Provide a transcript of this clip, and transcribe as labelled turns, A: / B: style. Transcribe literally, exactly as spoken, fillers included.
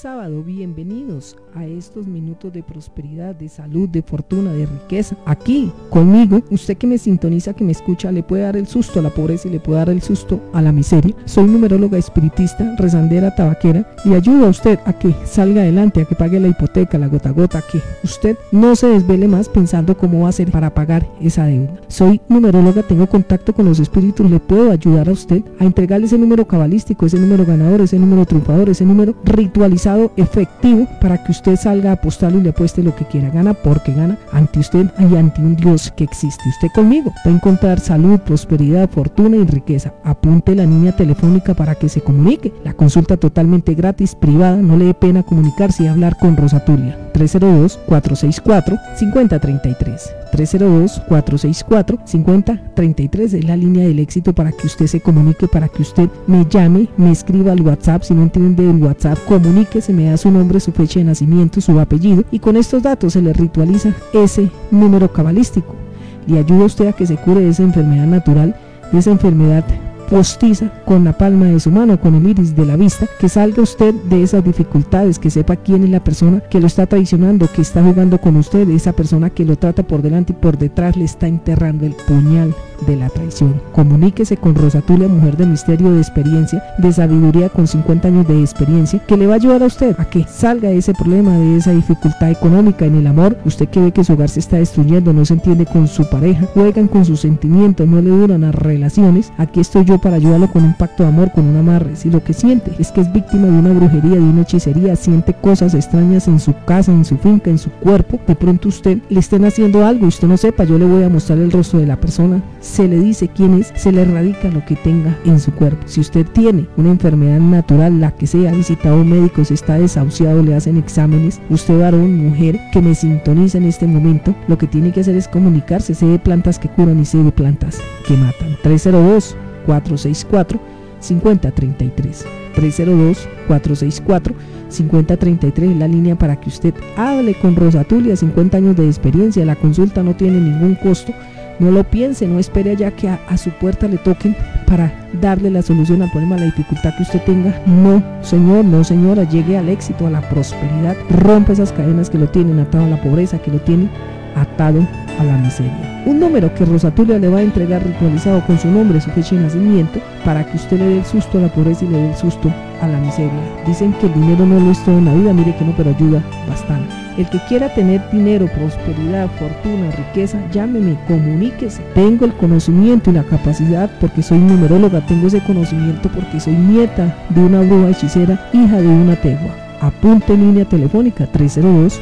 A: sábado, bienvenidos a estos minutos de prosperidad, de salud, de fortuna, de riqueza. Aquí, conmigo, usted que me sintoniza, que me escucha, le puede dar el susto a la pobreza y le puede dar el susto a la miseria. Soy numeróloga espiritista, rezandera, tabaquera y ayudo a usted a que salga adelante, a que pague la hipoteca, la gota a gota, a que usted no se desvele más pensando cómo va a hacer para pagar esa deuda. Soy numeróloga, tengo contacto con los espíritus, le puedo ayudar a usted a entregarle ese número cabalístico, ese número ganador, ese número triunfador, ese número ritualizado, efectivo, para que usted salga a apostarlo y le apueste lo que quiera. Gana porque gana ante usted y ante un Dios que existe. Usted conmigo va a encontrar salud, prosperidad, fortuna y riqueza. Apunte la línea telefónica para que se comunique. La consulta totalmente gratis, privada, no le dé pena comunicarse y hablar con Rosatulia. tres cero dos, cuatro seis cuatro, cinco cero tres tres. tres cero dos, cuatro seis cuatro, cinco cero tres tres es la línea del éxito para que usted se comunique, para que usted me llame, me escriba al WhatsApp. Si no entiende el WhatsApp, comuníquese, me da su nombre, su fecha de nacimiento, su apellido y con estos datos se le ritualiza ese número cabalístico. Le ayuda a usted a que se cure de esa enfermedad natural, de esa enfermedad postiza con la palma de su mano, con el iris de la vista, que salga usted de esas dificultades, que sepa quién es la persona que lo está traicionando, que está jugando con usted, esa persona que lo trata por delante y por detrás le está enterrando el puñal de la traición. Comuníquese con Rosatulia, mujer de misterio, de experiencia, de sabiduría, con cincuenta años de experiencia, que le va a ayudar a usted a que salga de ese problema, de esa dificultad económica en el amor. Usted que ve que su hogar se está destruyendo, no se entiende con su pareja, juegan con sus sentimientos, no le duran las relaciones. Aquí estoy yo para ayudarlo con un pacto de amor, con un amarre. Si lo que siente es que es víctima de una brujería, de una hechicería, siente cosas extrañas en su casa, en su finca, en su cuerpo, de pronto usted le estén haciendo algo y usted no sepa, yo le voy a mostrar el rostro de la persona, se le dice quién es, se le erradica lo que tenga en su cuerpo. Si usted tiene una enfermedad natural, la que sea, ha visitado médicos, está desahuciado, le hacen exámenes, usted varón, mujer, que me sintoniza en este momento, lo que tiene que hacer es comunicarse. Sé de plantas que curan y sé de plantas que matan. tres cero dos, cuatro seis cuatro, cinco cero tres tres. tres cero dos, cuatro seis cuatro, cinco cero tres tres es la línea para que usted hable con Rosatulia, cincuenta años de experiencia. La consulta no tiene ningún costo. No lo piense, no espere allá que a, a su puerta le toquen para darle la solución al problema, a la dificultad que usted tenga. No, señor, no, señora, llegue al éxito, a la prosperidad. Rompa esas cadenas que lo tienen atado a la pobreza, que lo tienen atado a la miseria. Un número que Rosatulia le va a entregar ritualizado con su nombre, su fecha de nacimiento, para que usted le dé el susto a la pobreza y le dé el susto a la miseria. Dicen que el dinero no lo es todo en la vida, mire que no, pero ayuda bastante. El que quiera tener dinero, prosperidad, fortuna, riqueza, llámeme, comuníquese. Tengo el conocimiento y la capacidad porque soy numeróloga, tengo ese conocimiento porque soy nieta de una bruja hechicera, hija de una tegua. Apunte línea telefónica tres cero dos,